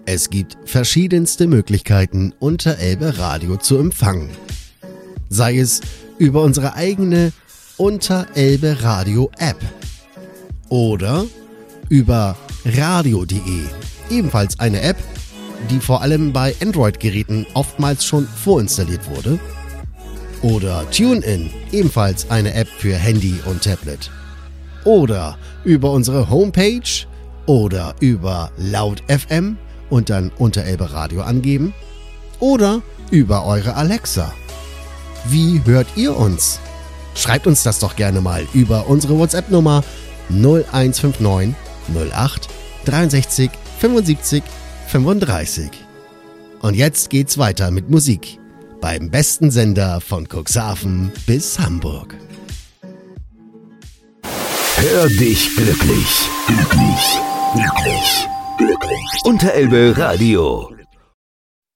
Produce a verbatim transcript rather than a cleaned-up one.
Es gibt verschiedenste Möglichkeiten, Unterelbe Radio zu empfangen. Sei es über unsere eigene Unterelbe Radio App oder über radio punkt de, ebenfalls eine App, die vor allem bei Android-Geräten oftmals schon vorinstalliert wurde. Oder TuneIn, ebenfalls eine App für Handy und Tablet. Oder über unsere Homepage oder über Laut F M und dann Unterelbe Radio angeben. Oder über eure Alexa. Wie hört ihr uns? Schreibt uns das doch gerne mal über unsere WhatsApp-Nummer null eins fünf neun null acht dreiundsechzig fünfundsiebzig fünfunddreißig. Und jetzt geht's weiter mit Musik beim besten Sender von Cuxhaven bis Hamburg. Hör dich glücklich, glücklich, glücklich, glücklich. Unterelbe Radio.